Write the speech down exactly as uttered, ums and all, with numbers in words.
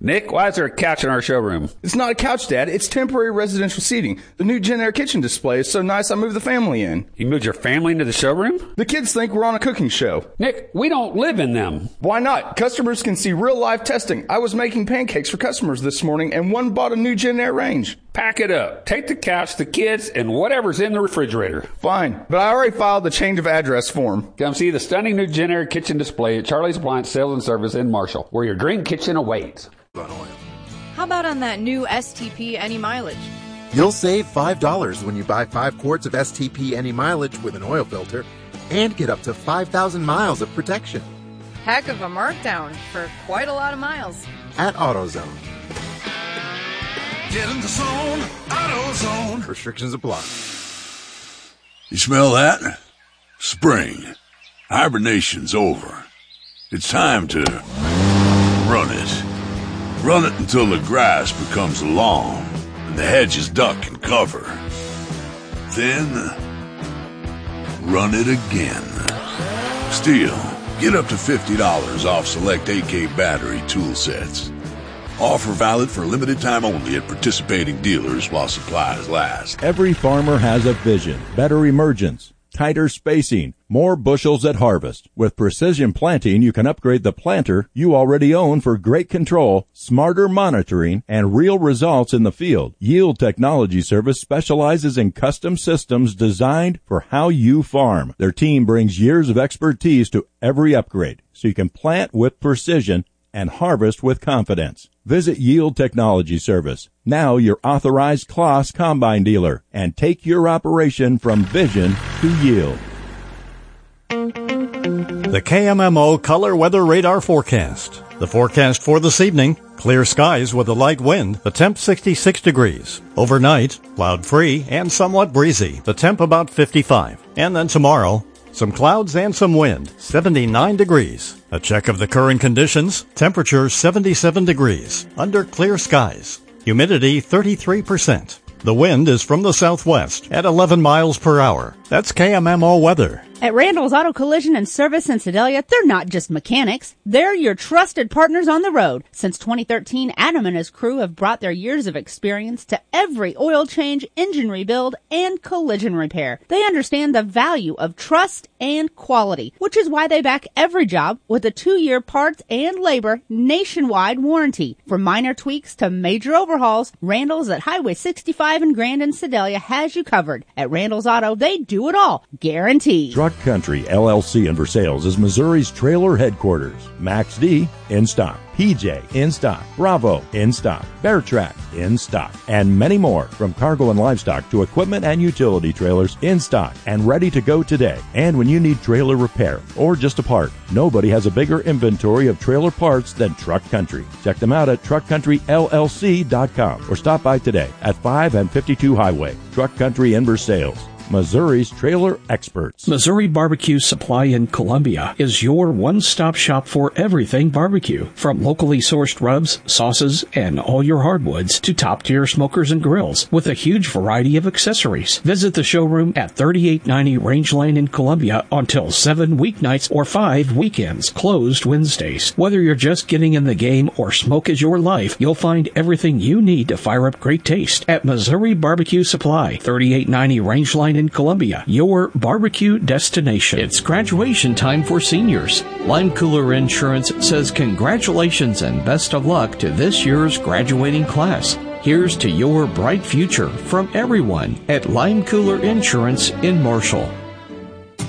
Nick, why is there a couch in our showroom? It's not a couch, Dad. It's temporary residential seating. The new Gen Air kitchen display is so nice I moved the family in. You moved your family into the showroom? The kids think we're on a cooking show. Nick, we don't live in them. Why not? Customers can see real live testing. I was making pancakes for customers this morning, and one bought a new Gen Air range. Pack it up. Take the couch, the kids, and whatever's in the refrigerator. Fine, but I already filed the change of address form. Come see the stunning new Gen Air kitchen display at Charlie's Appliance Sales and Service in Marshall, where your dream kitchen awaits. How about on that new S T P Any Mileage? You'll save five dollars when you buy five quarts of S T P Any Mileage with an oil filter and get up to five thousand miles of protection. Heck of a markdown for quite a lot of miles. At AutoZone. Get in the zone, AutoZone. Restrictions apply. You smell that? Spring. Hibernation's over. It's time to run it. Run it until the grass becomes long and the hedges duck and cover. Then, run it again. Still, get up to fifty dollars off select A K battery tool sets. Offer valid for a limited time only at participating dealers while supplies last. Every farmer has a vision. Better emergence, tighter spacing, more bushels at harvest. With Precision Planting, you can upgrade the planter you already own for great control, smarter monitoring, and real results in the field. Yield Technology Service specializes in custom systems designed for how you farm. Their team brings years of expertise to every upgrade, so you can plant with precision and harvest with confidence. Visit Yield Technology Service, now your authorized Claas combine dealer, and take your operation from vision to yield. The K M M O Color Weather Radar Forecast. The forecast for this evening: clear skies with a light wind, the temp sixty-six degrees. Overnight, cloud-free and somewhat breezy, the temp about fifty-five. And then tomorrow, some clouds and some wind, seventy-nine degrees. A check of the current conditions, temperature seventy-seven degrees, under clear skies. Humidity thirty-three percent. The wind is from the southwest at eleven miles per hour. That's K M M O weather. At Randall's Auto Collision and Service in Sedalia, they're not just mechanics. They're your trusted partners on the road. Since twenty thirteen, Adam and his crew have brought their years of experience to every oil change, engine rebuild, and collision repair. They understand the value of trust and quality, which is why they back every job with a two-year parts and labor nationwide warranty. From minor tweaks to major overhauls, Randall's at Highway sixty-five in Grand and Sedalia has you covered. At Randall's Auto, they do it all, guaranteed. Truck Country L L C in Versailles is Missouri's trailer headquarters. Max D, in stock. P J, in stock. Bravo, in stock. Bear Track, in stock. And many more, from cargo and livestock to equipment and utility trailers, in stock and ready to go today. And when you need trailer repair or just a part, nobody has a bigger inventory of trailer parts than Truck Country. Check them out at truck country L L C dot com or stop by today at five and fifty-two Highway. Truck Country in Versailles, Missouri's trailer experts. Missouri Barbecue Supply in Columbia is your one-stop shop for everything barbecue. From locally sourced rubs, sauces, and all your hardwoods to top-tier smokers and grills with a huge variety of accessories. Visit the showroom at thirty-eight ninety Range Lane in Columbia until seven weeknights or five weekends. Closed Wednesdays. Whether you're just getting in the game or smoke is your life, you'll find everything you need to fire up great taste at Missouri Barbecue Supply, thirty-eight ninety Range Line in Columbia, your barbecue destination. It's graduation time for seniors. Lime Cooler Insurance says congratulations and best of luck to this year's graduating class. Here's to your bright future from everyone at Lime Cooler Insurance in Marshall.